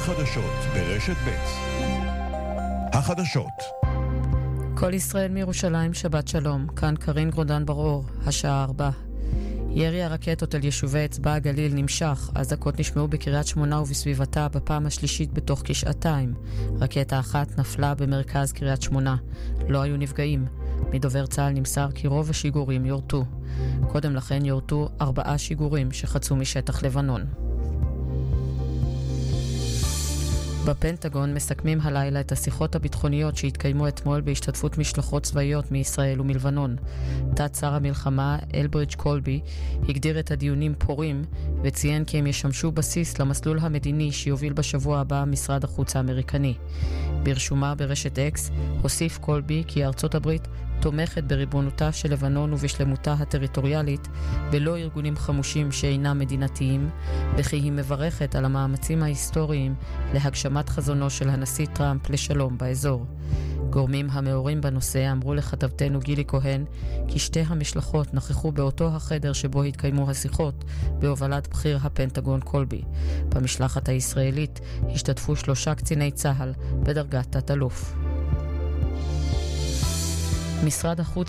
החדשות ברשת ב'. החדשות. כל ישראל מירושלים, שבת שלום. כאן קרין גרודן ברור, השעה 4. ירי הרקטות על יישובי אצבע הגליל נמשך. אזעקות נשמעו בקריית שמונה ובסביבתה בפעם השלישית בתוך כשעתיים. רקטה אחת נפלה במרכז קריית שמונה. לא היו נפגעים. מדובר צה"ל נמסר כי רוב השיגורים יורטו. קודם לכן יורטו 4 שיגורים שחצו משטח לבנון. בפנטגון מסכמים הלילה את השיחות הביטחוניות שהתקיימו אתמול בהשתתפות משלחות צבאיות מישראל ומלבנון. תת שר המלחמה אלברידג' קולבי הגדיר את הדיונים פורים וציין כי הם ישמשו בסיס למסלול המדיני שיוביל בשבוע הבא משרד החוץ האמריקני. ברשומה ברשת אקס הוסיף קולבי כי ארצות הברית תומכת בריבונותה של לבנון ובשלמותה הטריטוריאלית ולא ארגונים חמושים שאינם מדינתיים, וכי היא מברכת על המאמצים ההיסטוריים להגשמת חזונו של הנשיא טראמפ לשלום באזור. גורמים המעורים בנושא אמרו לכתבתנו גילי כהן כי שתי המשלחות נכחו באותו החדר שבו התקיימו השיחות בהובלת בכיר הפנטגון קולבי. במשלחת הישראלית השתתפו 3 קציני צה"ל בדרגת תת-אלוף. משרד החוץ